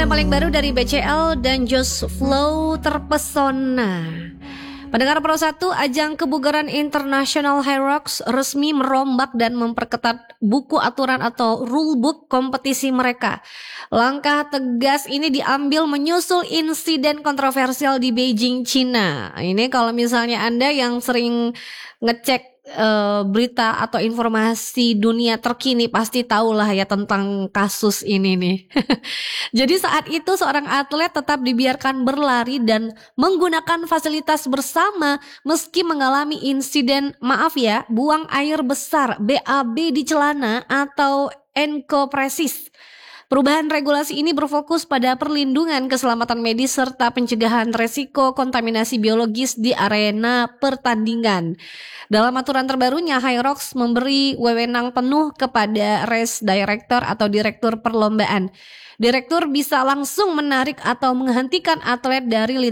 yang paling baru dari BCL dan Just Flow terpesona. Pendengar Pro 1, ajang kebugaran internasional HYROX resmi merombak dan memperketat buku aturan atau rulebook kompetisi mereka. Langkah tegas ini diambil menyusul insiden kontroversial di Beijing, China. Ini kalau misalnya Anda yang sering ngecek berita atau informasi dunia terkini pasti tahulah ya tentang kasus ini nih. Jadi saat itu seorang atlet tetap dibiarkan berlari dan menggunakan fasilitas bersama meski mengalami insiden buang air besar BAB di celana atau enkopresis. Perubahan regulasi ini berfokus pada perlindungan keselamatan medis serta pencegahan resiko kontaminasi biologis di arena pertandingan. Dalam aturan terbarunya, HYROX memberi wewenang penuh kepada race director atau direktur perlombaan. Direktur bisa langsung menarik atau menghentikan atlet dari